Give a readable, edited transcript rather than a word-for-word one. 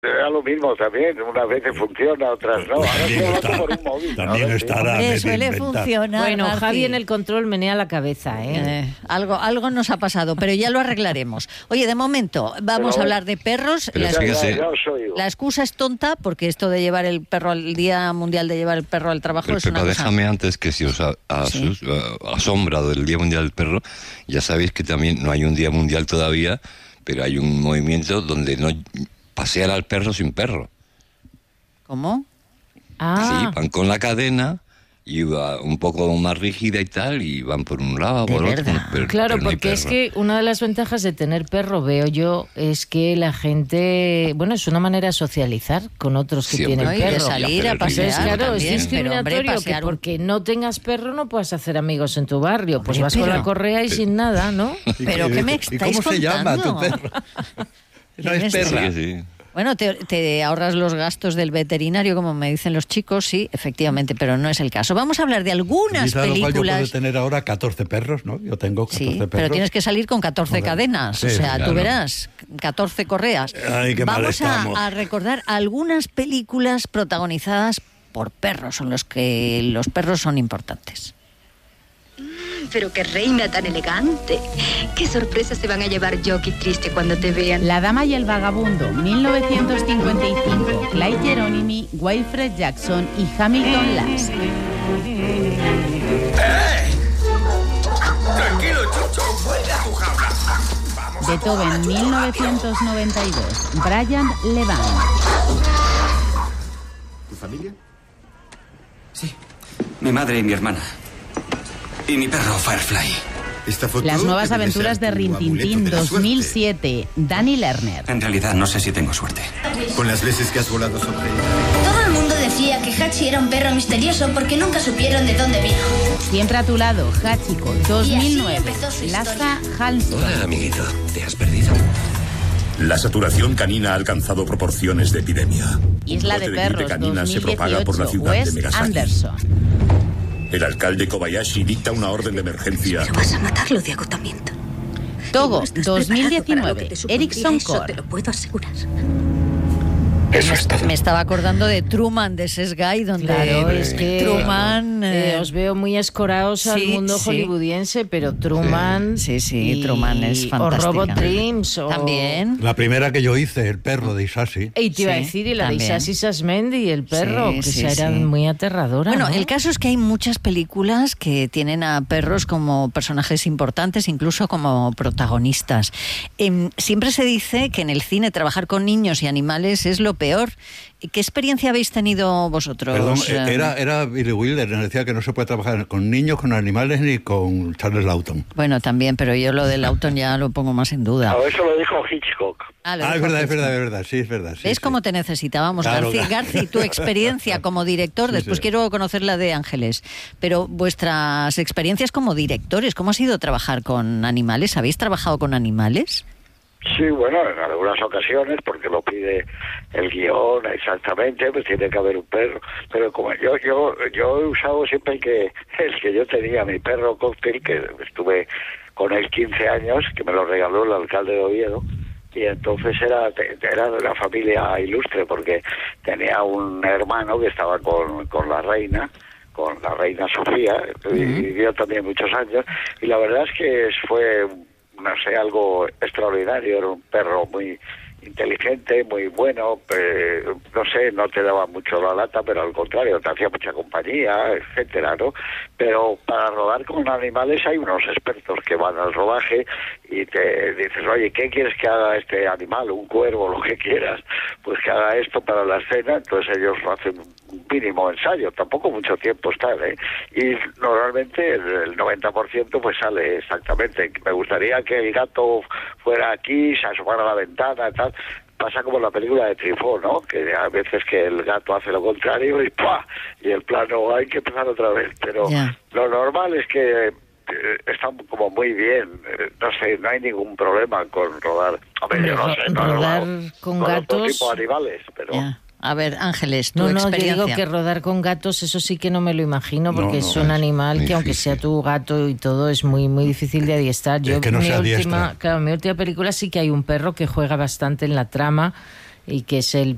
Era lo mismo también, unas veces funciona, otras no. Ahora estoy hablando por un móvil. También estará medio suele inventado. funcionar. Bueno, Garci. Javi en el control menea la cabeza, Algo nos ha pasado, pero ya lo arreglaremos. Oye, de momento, vamos a hablar de perros. Pero fíjese, La excusa es tonta, porque esto de llevar el perro al Día Mundial de llevar el perro al trabajo pero es una Pepa, cosa... déjame antes que si os asombra del Día Mundial del Perro, ya sabéis que también no hay un Día Mundial todavía, pero hay un movimiento donde no pasean al perro sin perro. ¿Cómo? Sí, van con la cadena y va un poco más rígida y tal, y van por un lado, por otro. Claro, pero no hay porque es perro. que una de las ventajas de tener perro, veo yo, es que la gente, bueno, es una manera de socializar con otros que Siempre. tienen ¿No? Y de perro. salir a Entonces, pasear claro, también, es pero, hombre, discriminatorio que pasear un- porque no tengas perro no puedas hacer amigos en tu barrio. Pues Hombre, vas con pero- la correa y sin nada, ¿no? ¿Pero qué me ¿Y estáis cómo se llama contando? tu perro? No ¿Qué me es perra. Sí. Bueno, te ahorras los gastos del veterinario, como me dicen los chicos, sí, efectivamente, pero no es el caso. Vamos a hablar de algunas Quizá lo cual yo puedo películas... tener ahora 14 perros, ¿no? Yo tengo 14 Sí, perros. pero tienes que salir con 14 Joder. cadenas, Sí, o sea, claro. tú verás, 14 correas. Ay, qué mal Vamos estamos. a recordar algunas películas protagonizadas por perros, en los que los perros son importantes. Pero qué reina tan elegante. Qué sorpresa se van a llevar Jock y Triste cuando te vean. La dama y el vagabundo, 1955. Clyde Geronimi, Wilfred Jackson y Hamilton Last. Tranquilo, Chucho, vuelve a tu jaula. Vamos a Beethoven, 1992. Brian Levant. ¿Tu familia? Sí, mi madre y mi hermana. Y mi perro Firefly. Esta foto Las nuevas que debe aventuras ser de tu Rin Tin amuleto Tin, de la suerte. 2007. Danny Lerner. En realidad no sé si tengo suerte. Con las veces que has volado sobre él. Todo el mundo decía que Hachi era un perro misterioso porque nunca supieron de dónde vino. Siempre a tu lado, Hachiko, 2009. empezó su Laza Halston. Hola, amiguito. ¿Te has perdido? La saturación canina ha alcanzado proporciones de epidemia. Isla de El brote gripe perros, canina se propaga por la 2018. ciudad de Wes Megasaki. Anderson. El alcalde Kobayashi dicta una orden de emergencia. Pero vas a matarlo de agotamiento. Togo, No estás preparado para lo 2019. que te supondría Erickson eso, Core. te lo puedo asegurar. Eso es todo. Me estaba acordando de Truman, de Sesgay, donde Claro, es que Truman... os veo muy escorados al sí, mundo sí. hollywoodiense, pero Truman... Sí, Truman es fantástica. O Robot Dreams, o... También. La primera que yo hice, el perro de Isashi. Y te iba a Sí, decir, y la también. de Isashi Sasmendi y el perro, Sí, que sí, esa era sí. muy aterradora, Bueno, ¿no? el caso es que hay muchas películas que tienen a perros como personajes importantes, incluso como protagonistas. Siempre se dice que en el cine trabajar con niños y animales es lo peor. ¿Qué experiencia habéis tenido vosotros? Perdón, era Billy Wilder, nos decía que no se puede trabajar con niños, con animales ni con Charles Lawton. Bueno, también, pero yo lo del Lawton ya lo pongo más en duda. No, eso lo dijo Hitchcock. Lo Es dijo verdad, Hitchcock. sí, es verdad. Sí, ¿Ves sí. cómo te necesitábamos, Claro, Garci? claro. Garci, tu experiencia como director, Sí, después sí. quiero conocer la de Ángeles, pero vuestras experiencias como directores, ¿cómo ha sido trabajar con animales? ¿Habéis trabajado con animales? Sí, bueno, en algunas ocasiones, porque lo pide el guión exactamente, pues tiene que haber un perro. Pero como yo he usado siempre el que yo tenía, mi perro Cocktail, que estuve con él 15 años, que me lo regaló el alcalde de Oviedo, y entonces era de la familia ilustre, porque tenía un hermano que estaba con la reina Sofía, y vivió también muchos años, y la verdad es que fue, no sé, algo extraordinario. Era un perro muy inteligente, muy bueno, no sé, no te daba mucho la lata, pero al contrario, te hacía mucha compañía, etcétera, ¿no? Pero para rodar con animales hay unos expertos que van al rodaje y te dices, oye, ¿qué quieres que haga este animal? Un cuervo, lo que quieras, pues que haga esto para la escena. Entonces ellos hacen un mínimo ensayo, tampoco mucho tiempo está, ¿eh? Y normalmente el 90% pues sale exactamente. Me gustaría que el gato fuera aquí, se asomara a la ventana y tal. Pasa como en la película de Truffaut, ¿no? Que a veces que el gato hace lo contrario y ¡pua! Y el plano hay que empezar otra vez. Pero lo normal es que están como muy bien. No sé, no hay ningún problema con rodar. Hombre, yo no sé, no he rodar rodado con otro gatos... tipo de animales, pero... A ver, Ángeles, tu No, yo experiencia. digo que rodar con gatos, eso sí que no me lo imagino, porque es un es animal que difícil. aunque sea tu gato y todo, es muy muy difícil de adiestrar. Yo, que no se adiestra. mi última película sí que hay un perro que juega bastante en la trama y que es el